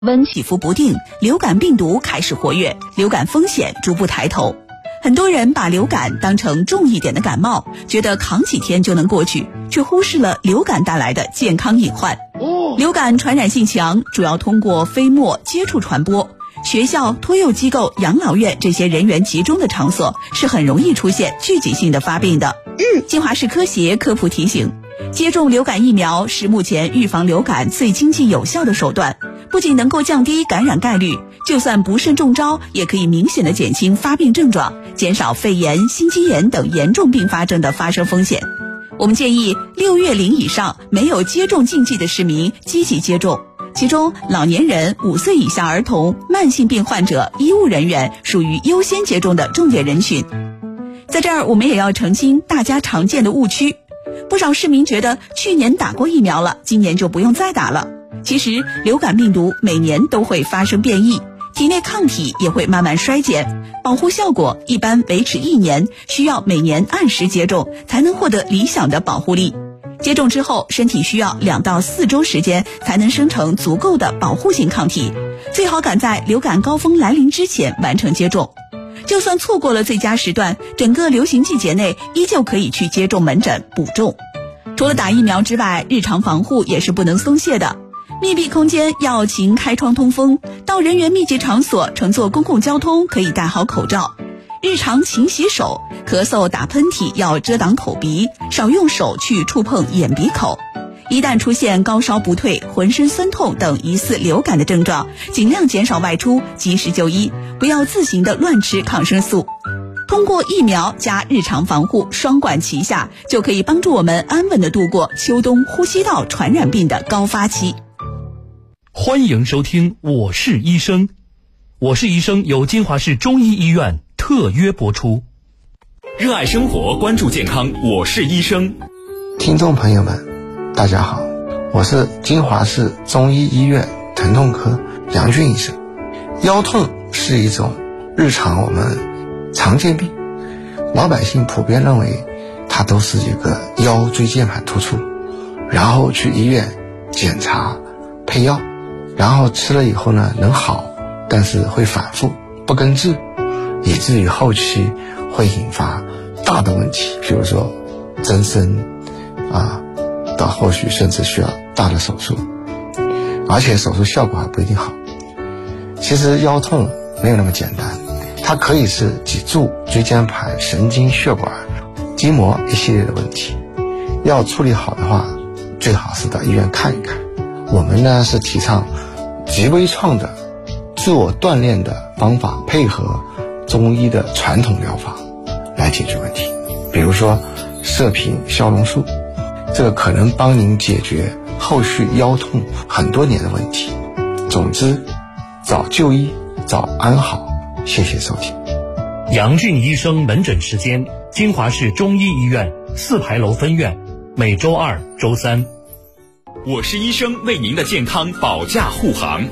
温起伏不定，流感病毒开始活跃，流感风险逐步抬头。很多人把流感当成重一点的感冒，觉得扛几天就能过去，却忽视了流感带来的健康隐患。流感传染性强，主要通过飞沫接触传播。学校、托幼机构、养老院这些人员集中的场所是很容易出现聚集性的发病的。金华市科协科普提醒，接种流感疫苗是目前预防流感最经济有效的手段，不仅能够降低感染概率，就算不慎中招，也可以明显的减轻发病症状，减少肺炎、心肌炎等严重并发症的发生风险。我们建议6月龄以上没有接种禁忌的市民积极接种，其中老年人、5岁以下儿童、慢性病患者、医务人员属于优先接种的重点人群。在这儿我们也要澄清大家常见的误区，不少市民觉得去年打过疫苗了，今年就不用再打了。其实流感病毒每年都会发生变异，体内抗体也会慢慢衰减，保护效果一般维持1年，需要每年按时接种才能获得理想的保护力。接种之后，身体需要2到4周时间才能生成足够的保护性抗体，最好赶在流感高峰来临之前完成接种。就算错过了最佳时段，整个流行季节内依旧可以去接种门诊补种。除了打疫苗之外，日常防护也是不能松懈的。密闭空间要勤开窗通风，到人员密集场所乘坐公共交通可以戴好口罩。日常勤洗手，咳嗽打喷嚏要遮挡口鼻，少用手去触碰眼鼻口。一旦出现高烧不退、浑身酸痛等疑似流感的症状，尽量减少外出，及时就医，不要自行的乱吃抗生素。通过疫苗加日常防护双管齐下，就可以帮助我们安稳地度过秋冬呼吸道传染病的高发期。 欢迎收听我是医生，我是医生由金华市中医医院特约播出。 热爱生活，关注健康，我是医生。 听众朋友们大家好，我是金华市中医医院疼痛科杨俊医生。腰痛是一种日常我们常见病，老百姓普遍认为它都是一个腰椎间盘突出，然后去医院检查配药，然后吃了以后呢能好，但是会反复不根治，以至于后期会引发大的问题，比如说增生到后续甚至需要大的手术，而且手术效果还不一定好。其实腰痛没有那么简单，它可以是脊柱、椎间盘、神经、血管、筋膜一系列的问题。要处理好的话，最好是到医院看一看。我们呢是提倡极微创的自我锻炼的方法，配合中医的传统疗法来解决问题。比如说射频消融术，这个可能帮您解决后续腰痛很多年的问题。总之，早就医，早安好。谢谢收听。 杨俊医生门诊时间：金华市中医医院4牌楼分院，每周2、周3。 我是医生，为您的健康保驾护航。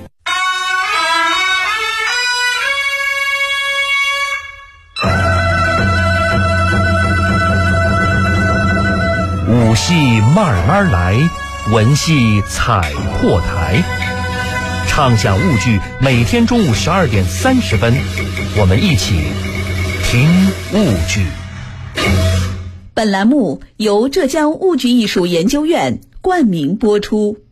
武戏慢慢来，文戏踩破台。畅享物剧，每天中午12点30分，我们一起听物剧。 本栏目由浙江物剧艺术研究院冠名播出。